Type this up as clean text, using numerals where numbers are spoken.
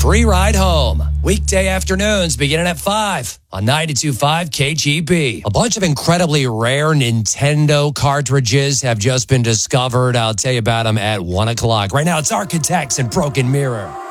free ride home. Weekday afternoons beginning at 5 on 92.5 KGB. A bunch of incredibly rare Nintendo cartridges have just been discovered. I'll tell you about them at 1 o'clock. Right now, it's Architects and Broken Mirror.